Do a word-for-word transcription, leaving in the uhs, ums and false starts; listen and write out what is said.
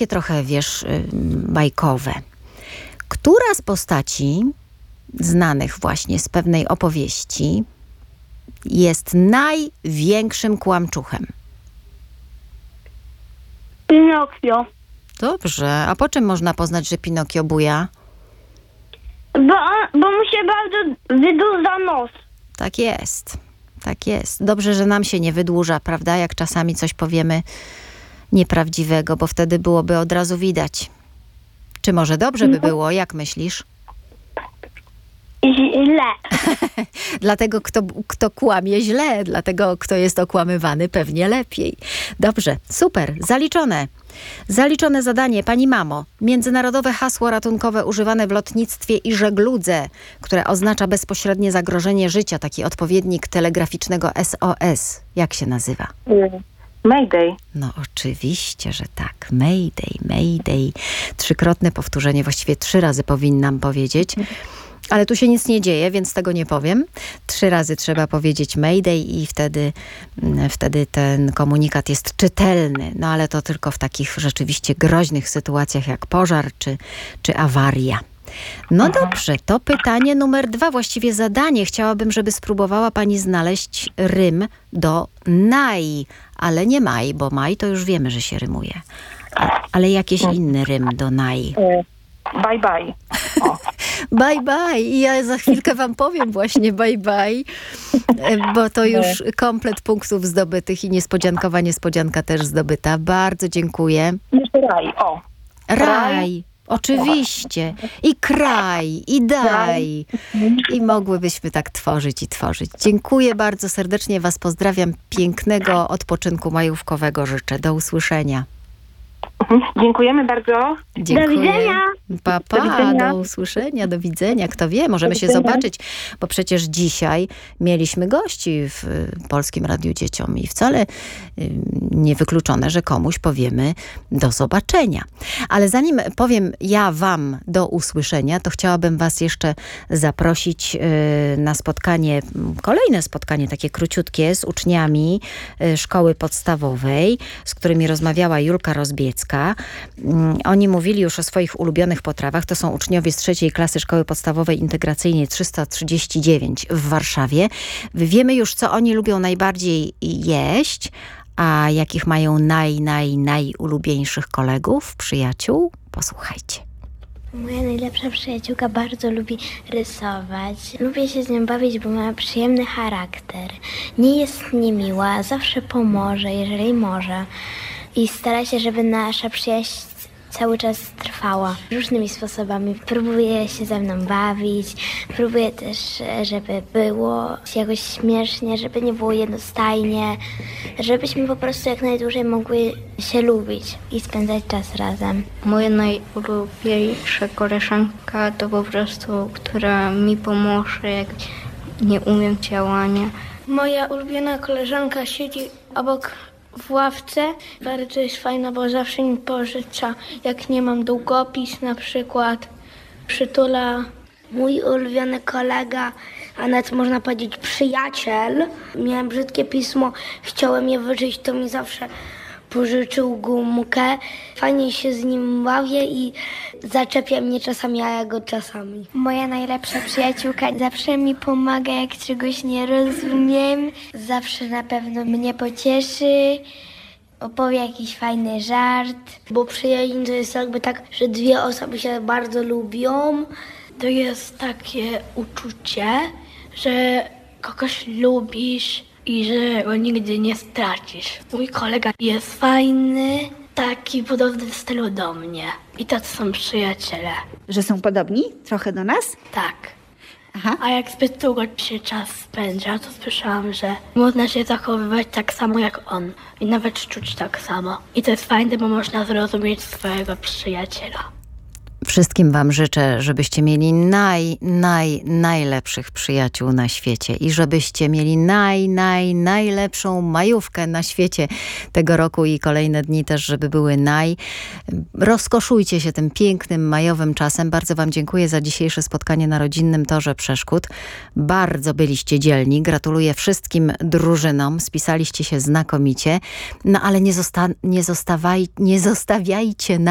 takie trochę, wiesz, bajkowe. Która z postaci znanych właśnie z pewnej opowieści jest największym kłamczuchem? Pinokio. Dobrze. A po czym można poznać, że Pinokio buja? Bo, bo mu się bardzo wydłuża nos. Tak jest. Tak jest. Dobrze, że nam się nie wydłuża, prawda? Jak czasami coś powiemy nieprawdziwego, bo wtedy byłoby od razu widać. Czy może dobrze by było? Jak myślisz? Źle. Dlatego kto, kto kłamie źle, dlatego kto jest okłamywany pewnie lepiej. Dobrze, super, zaliczone. Zaliczone zadanie. Pani mamo, międzynarodowe hasło ratunkowe używane w lotnictwie i żegludze, które oznacza bezpośrednie zagrożenie życia, taki odpowiednik telegraficznego S O S. Jak się nazywa? Mayday. No oczywiście, że tak. Mayday, mayday. Trzykrotne powtórzenie, właściwie trzy razy powinnam powiedzieć. Ale tu się nic nie dzieje, więc tego nie powiem. Trzy razy trzeba powiedzieć Mayday i wtedy, wtedy ten komunikat jest czytelny. No ale to tylko w takich rzeczywiście groźnych sytuacjach jak pożar czy, czy awaria. No dobrze, to pytanie numer dwa, właściwie zadanie. Chciałabym, żeby spróbowała pani znaleźć rym do naj, ale nie maj, bo maj to już wiemy, że się rymuje. A, ale jakiś inny rym do naj. Bye bye. O. Bye bye. I ja za chwilkę wam powiem właśnie bye bye, bo to już komplet punktów zdobytych i niespodziankowa niespodzianka też zdobyta. Bardzo dziękuję. Jeszcze raj, o. Raj. Raj. Oczywiście. I kraj, i daj. I mogłybyśmy tak tworzyć i tworzyć. Dziękuję bardzo serdecznie. Was pozdrawiam. Pięknego odpoczynku majówkowego życzę. Do usłyszenia. Dziękujemy bardzo. Dziękuję. Do widzenia. Pa, pa, Do widzenia. do usłyszenia, do widzenia. Kto wie, możemy się zobaczyć, bo przecież dzisiaj mieliśmy gości w Polskim Radiu Dzieciom i wcale niewykluczone, że komuś powiemy do zobaczenia. Ale zanim powiem ja wam do usłyszenia, to chciałabym was jeszcze zaprosić na spotkanie, kolejne spotkanie takie króciutkie z uczniami szkoły podstawowej, z którymi rozmawiała Julka Rozbiecka. Oni mówili już o swoich ulubionych potrawach. To są uczniowie z trzeciej klasy Szkoły Podstawowej Integracyjnej trzysta trzydzieści dziewięć w Warszawie. Wiemy już, co oni lubią najbardziej jeść, a jakich mają naj, naj, najulubieńszych kolegów, przyjaciół. Posłuchajcie. Moja najlepsza przyjaciółka bardzo lubi rysować. Lubię się z nią bawić, bo ma przyjemny charakter. Nie jest niemiła, zawsze pomoże, jeżeli może. I stara się, żeby nasza przyjaźń cały czas trwała różnymi sposobami. Próbuje się ze mną bawić, próbuje też, żeby było jakoś śmiesznie, żeby nie było jednostajnie, żebyśmy po prostu jak najdłużej mogły się lubić i spędzać czas razem. Moja najulubieńsza koleżanka to po prostu, która mi pomoże, jak nie umiem działania. Moja ulubiona koleżanka siedzi obok w ławce. Bardzo jest fajna, bo zawsze mi pożycza, jak nie mam długopis na przykład, przytula. Mój ulubiony kolega, a nawet można powiedzieć przyjaciel. Miałem brzydkie pismo, chciałem je wyżyć, to mi zawsze pożyczył gumkę. Fajnie się z nim bawię i zaczepia mnie czasami, a ja go czasami. Moja najlepsza przyjaciółka zawsze mi pomaga, jak czegoś nie rozumiem. Zawsze na pewno mnie pocieszy, opowie jakiś fajny żart. Bo przyjaźń to jest jakby tak, że dwie osoby się bardzo lubią. To jest takie uczucie, że kogoś lubisz i że go nigdy nie stracisz. Mój kolega jest fajny, taki podobny w stylu do mnie. I to są przyjaciele. Że są podobni trochę do nas? Tak. Aha. A jak zbyt długo się czas spędza, to słyszałam, że można się zachowywać tak samo jak on. I nawet czuć tak samo. I to jest fajne, bo można zrozumieć swojego przyjaciela. Wszystkim wam życzę, żebyście mieli naj, naj, najlepszych przyjaciół na świecie i żebyście mieli naj, naj, najlepszą majówkę na świecie tego roku i kolejne dni też, żeby były naj. Rozkoszujcie się tym pięknym majowym czasem. Bardzo wam dziękuję za dzisiejsze spotkanie na Rodzinnym Torze Przeszkód. Bardzo byliście dzielni. Gratuluję wszystkim drużynom. Spisaliście się znakomicie. No ale nie, zosta- nie, zostawaj- nie zostawiajcie na